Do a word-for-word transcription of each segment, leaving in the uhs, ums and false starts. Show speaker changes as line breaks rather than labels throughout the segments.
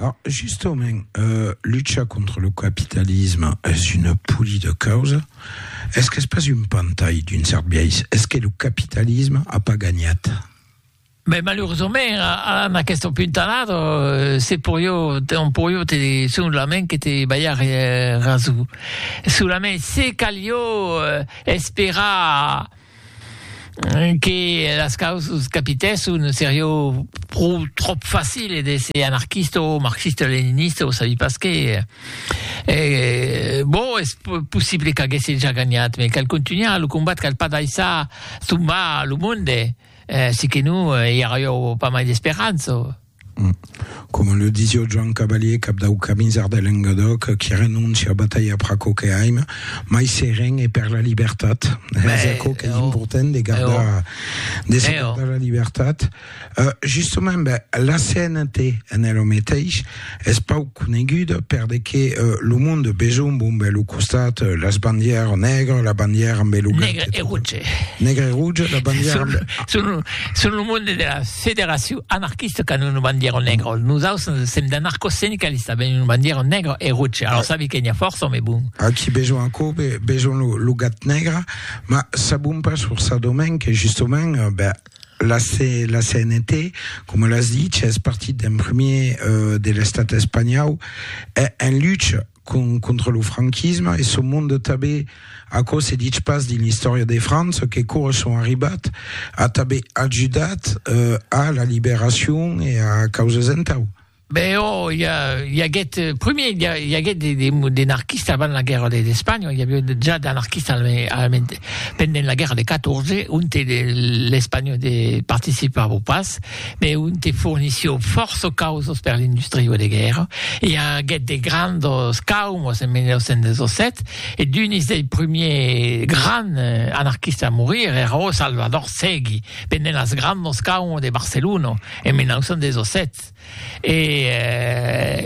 Alors, justement, euh, lutte contre le capitalisme est une poulie de cause. Est-ce que c'est pas une pantaille d'une certaine biais? Est-ce que le capitalisme a pas gagné?
Mais malheureusement, en aquest puntanado, c'est pour io, on pour io te solamente che te baiare rasu. Solamente se calio espera que las causas capitales un serio pro trop facile de ser anarquista ou marxista leninista ou sabi pas que eh, bon és possible que hagués ja guanyat, mais qu'al continuar el combat qu'al pas d'aixà tombar el món eh, sí que no hi hauria pas mal d'esperança.
Come lo dizio Joan Cavalier, cap dau camisar de Languedoc, qui renonce à bataille à Pracoqueheim, mai seren et per la libertat. C'est quoi qui est important de garder, de se garder la libertat. Uh, justement, ben, la C N T en el mateix és pau coneguda per de que uh, le monde besoin bon ben lo costat uh, les bandières negres, la bandière amb el
negre et rouge.
Negre et rouge, la bandière amb...
Sur, sur le monde de la fédération anarchiste que nous bandière negre. Nous autres, c'est d'anarcho-syndicalistes, ben une bandière negre et rouge. Alors ça, qu'il y a force, mais bon.
Ah, qui besoin encore, besoin le, le gat negre, mais ça boum pas sur ça domaine que justement, ben, la, C, la C N T, comme l'a dit, c'est partie d'un premier euh, de l'État espagnol, est en lutte con, contre le franquisme et ce monde tabé à cause de dit pas dans l'histoire de France que cours sont arrivés à tabé ajudat euh, à la libération et à cause d'entau.
Ben oh, il y a, il y a get, premier, il y a, il y a get des, des, des anarchistes avant la guerre d'Espagne. Il y avait déjà des anarchistes pendant la guerre de quatorze, un de l'Espagne de participer au pass, mais un de fournissait force causes per l'industrie de guerre. Il y a get des grandes caumos en mille neuf cent dix-sept, et d'une des premiers grands anarchistes à mourir era Salvador Segui, pendant las grandes caumos de Barcelone en mille neuf cent dix-sept. Et euh,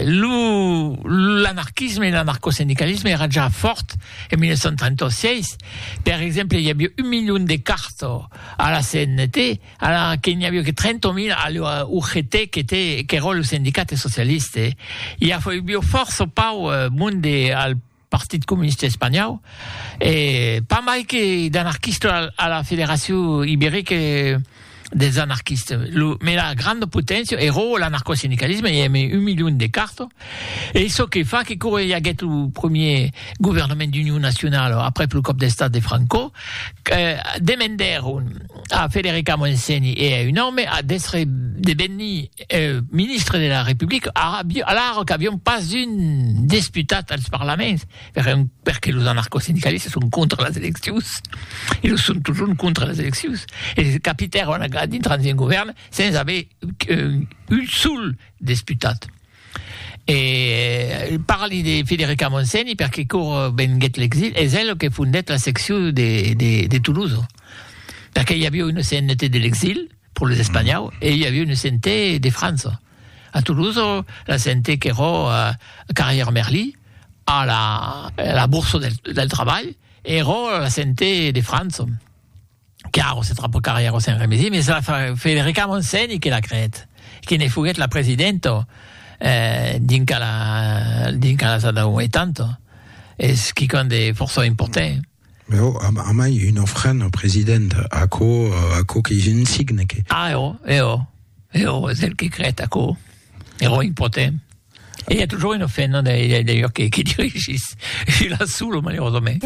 l'anarchisme et l'anarcho-syndicalisme étaient déjà forts en mille neuf cent trente-six. Par exemple, il y avait un million de cartes à la C N T, alors qu'il n'y avait que trente mille à l'U G T, qui était, qui était le syndicat socialiste. Il y a eu force pas au monde al Parti communiste espagnol, et pas mal d'anarchistes à la Fédération ibérique des anarchistes. Le, mais la grande potence era l'anarcho-syndicalisme, il y avait un million de cartes. Et ce qui fait qu'il y a eu le premier gouvernement d'union nationale après le coup d'État de Franco, euh, demander à Federica Montseny et à un homme à d'être devenu euh, ministre de la République, alors qu'il n'y avait pas une disputate au Parlement, parce que les anarcho-syndicalistes sont contre les élections. Ils sont toujours contre les élections. Et le capitaine, on a dit dans un gouvernement sans avoir euh, une seule disputate. Et il parle de Federica Montseny parce que quand ben get l'exil, c'est elle qui fondait la section de, de, de Toulouse. Parce qu'il y avait une C N T de l'exil pour les Espagnols et il y avait une C N T de France. À Toulouse, la C N T qui era à Carrière Merli, à la, à la bourse del, del travail, et era la C N T de France. Car c'est un peu carrière au Saint-Rémy, mais c'est la Federica Montseny qui l'a créée, qui ne fut la présidente euh, d'Inca la d'Inca la et tanto, et ce qui compte des forces importantes.
Mais oh, a mai une offrande présidente à co à co qui est une signe que.
Ah oh, eh oh, eh oh, c'est elle qui crée à co, héros important. Et il y a toujours une offrande d'ailleurs qui qui dirige, je la saoule malheureusement.